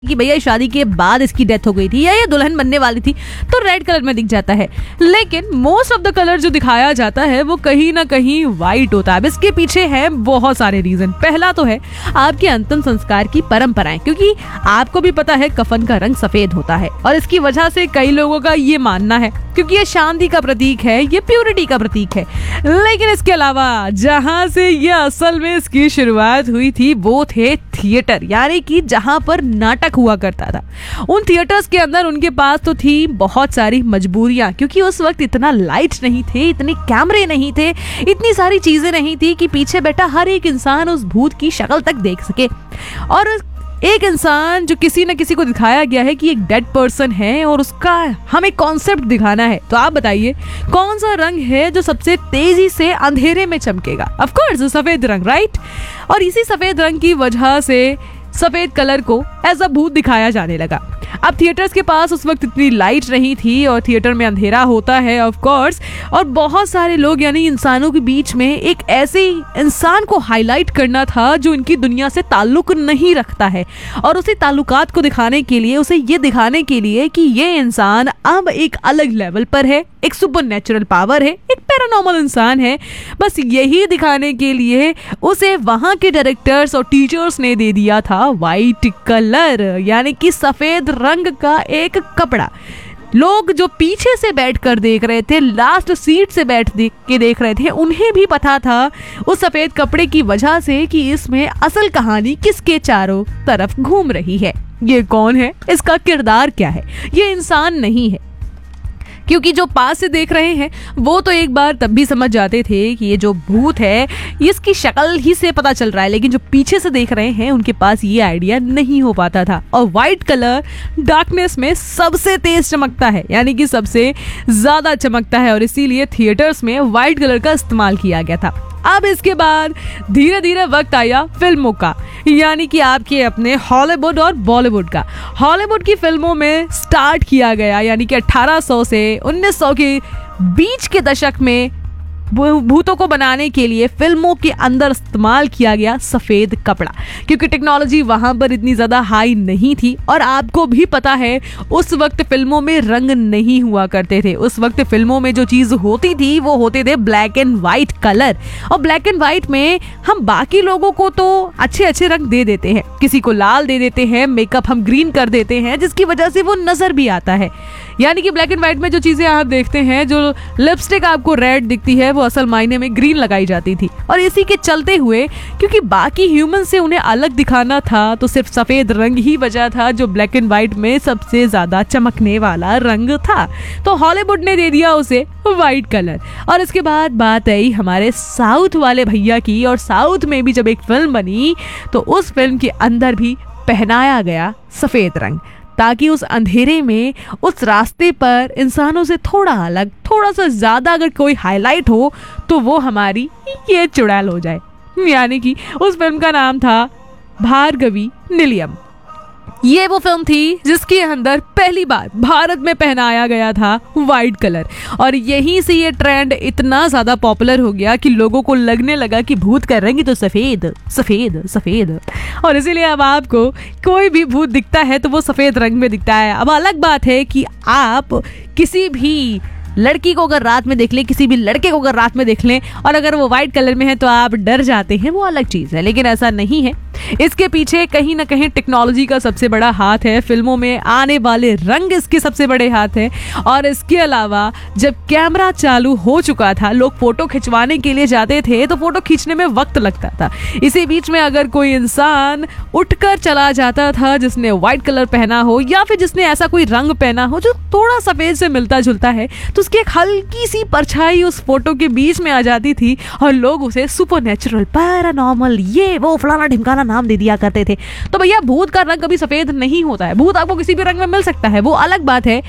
कि भैया शादी के बाद इसकी डेथ हो गई थी या ये दुल्हन बनने वाली थी, तो रेड कलर में दिख जाता है। लेकिन मोस्ट ऑफ द कलर जो दिखाया जाता है वो कहीं ना कहीं वाइट होता है। इसके पीछे है बहुत सारे रीजन। पहला तो है आपके अंतिम संस्कार की परंपराएं, क्योंकि आपको भी पता है कफन का रंग सफेद होता है और इसकी वजह से कई लोगों का ये मानना है क्योंकि ये शांति का प्रतीक है, ये प्योरिटी का प्रतीक है। लेकिन इसके अलावा जहां से ये असल में इसकी शुरुआत हुई थी वो थे थिएटर, यानी कि जहां पर नाटक हुआ करता था। उन थिएटर्स के अंदर उनके पास तो थी बहुत सारी मजबूरियां, क्योंकि उस वक्त इतना लाइट नहीं थे, इतने कैमरे नहीं थे, इतनी सारी चीजें नहीं थी कि पीछे बैठा हर एक इंसान उस भूत की शक्ल तक देख सके। और एक इंसान जो किसी न किसी को दिखाया गया है कि एक डेड पर्सन है और उसका हमें कॉन्सेप्ट दिखाना है। तो आप बताइए कौन सा रंग है जो सबसे तेजी से अंधेरे में चमकेगा? ऑफ कोर्स सफेद रंग, राइट। और इसी सफेद रंग की वजह से सफेद कलर को एज अ भूत दिखाया जाने लगा। अब थिएटर्स के पास उस वक्त इतनी लाइट नहीं थी और थिएटर में अंधेरा होता है ऑफ कोर्स, और बहुत सारे लोग यानी इंसानों के बीच में एक ऐसे इंसान को हाईलाइट करना था जो इनकी दुनिया से ताल्लुक नहीं रखता है, और उसी ताल्लुकात को दिखाने के लिए, उसे ये दिखाने के लिए कि ये इंसान अब एक अलग लेवल पर है, एक सुपर नेचुरल पावर है, एक पैरानॉर्मल इंसान है। बस यही दिखाने के लिए उसे वहां के डायरेक्टर्स और टीचर्स ने दे दिया था वाइट कलर, यानी कि सफेद रंग का एक कपड़ा। लोग जो पीछे से बैठकर देख रहे थे, लास्ट सीट से बैठ के देख रहे थे, उन्हें भी पता था उस सफेद कपड़े की वजह से कि इसमें असल कहानी किसके चारों तरफ घूम रही है। ये कौन है, इसका किरदार क्या है? ये इंसान नहीं है, क्योंकि जो पास से देख रहे हैं वो तो एक बार तब भी समझ जाते थे कि ये जो भूत है इसकी शक्ल ही से पता चल रहा है, लेकिन जो पीछे से देख रहे हैं उनके पास ये आइडिया नहीं हो पाता था। और वाइट कलर डार्कनेस में सबसे तेज चमकता है, यानी कि सबसे ज्यादा चमकता है, और इसीलिए थिएटर्स में वाइट कलर का इस्तेमाल किया गया था। अब इसके बाद धीरे धीरे वक्त आया फिल्मों का, यानी कि आपके अपने हॉलीवुड और बॉलीवुड का। हॉलीवुड की फिल्मों में स्टार्ट किया गया, यानी कि 1800 से 1900 के बीच के दशक में भूतों को बनाने के लिए फिल्मों के अंदर इस्तेमाल किया गया सफेद कपड़ा, क्योंकि टेक्नोलॉजी वहां पर इतनी ज्यादा हाई नहीं थी। और आपको भी पता है उस वक्त फिल्मों में रंग नहीं हुआ करते थे। उस वक्त फिल्मों में जो चीज होती थी वो होते थे ब्लैक एंड व्हाइट कलर, और ब्लैक एंड व्हाइट में हम बाकी लोगों को तो अच्छे अच्छे रंग दे देते हैं, किसी को लाल दे देते हैं, मेकअप हम ग्रीन कर देते हैं, जिसकी वजह से वो नजर भी आता है। यानी कि ब्लैक एंड व्हाइट में जो चीजें आप देखते हैं, जो लिपस्टिक आपको रेड दिखती है, वो असल मायने में ग्रीन लगाई जाती थी। और इसी के चलते हुए क्योंकि बाकी ह्यूमन से उन्हें अलग दिखाना था, तो सिर्फ सफेद रंग ही बचा था जो ब्लैक एंड व्हाइट में सबसे ज्यादा चमकने वाला रंग था। तो हॉलीवुड ने दे दिया उसे व्हाइट कलर। और इसके बाद बात आई हमारे साउथ वाले भैया की, और साउथ में भी जब एक फिल्म बनी तो उस फिल्म के अंदर भी पहनाया गया सफेद रंग, ताकि उस अंधेरे में उस रास्ते पर इंसानों से थोड़ा अलग, थोड़ा सा ज्यादा अगर कोई हाईलाइट हो तो वो हमारी ये चुड़ैल हो जाए। यानी कि उस फिल्म का नाम था भार्गवी नीलियम। ये वो फिल्म थी जिसके अंदर पहली बार भारत में पहनाया गया था व्हाइट कलर, और यहीं से ये ट्रेंड इतना ज्यादा पॉपुलर हो गया कि लोगों को लगने लगा कि भूत का रंग तो सफेद सफेद सफेद, और इसीलिए अब आपको कोई भी भूत दिखता है तो वो सफेद रंग में दिखता है। अब अलग बात है कि आप किसी भी लड़की को अगर रात में देख लें, किसी भी लड़के को अगर रात में देख लें, और अगर वो व्हाइट कलर में है तो आप डर जाते हैं, वो अलग चीज है। लेकिन ऐसा नहीं है, इसके पीछे कहीं ना कहीं टेक्नोलॉजी का सबसे बड़ा हाथ है, फिल्मों में आने वाले रंग इसके सबसे बड़े हाथ है। और इसके अलावा जब कैमरा चालू हो चुका था, लोग फोटो खिंचवाने के लिए जाते थे तो फोटो खींचने में वक्त लगता था। इसी बीच में अगर कोई इंसान उठकर चला जाता था जिसने व्हाइट कलर पहना हो, या फिर जिसने ऐसा कोई रंग पहना हो जो थोड़ा सफेद से मिलता जुलता है, तो उसकी एक हल्की सी परछाई उस फोटो के बीच में आ जाती थी और लोग उसे सुपरनैचुरल, पैरानॉर्मल, ये वो फलाना ढिमकाना नाम दे दिया करते थे। तो भैया भूत का रंग कभी सफेद नहीं होता है, भूत आपको किसी भी रंग में मिल सकता है। वो अलग बात है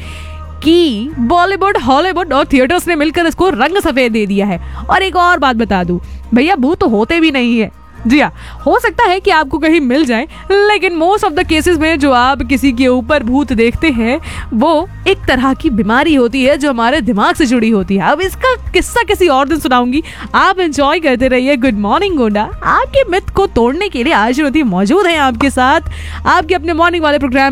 कि बॉलीवुड, हॉलीवुड और थिएटर्स ने मिलकर इसको रंग सफेद दे दिया है। और एक और बात बता दूं, भैया भूत तो होते भी नहीं है, जी हाँ, हो सकता है कि आपको कहीं मिल जाए, लेकिन मोस्ट ऑफ द केसेस में जो आप किसी के ऊपर भूत देखते हैं वो एक तरह की बीमारी होती है जो हमारे दिमाग से जुड़ी होती है। अब इसका किस्सा किसी और दिन सुनाऊंगी, आप एंजॉय करते रहिए गुड मॉर्निंग गोंडा। आपके मिथ को तोड़ने के लिए आज मौजूद है आपके साथ, आपके अपने मॉर्निंग वाले प्रोग्राम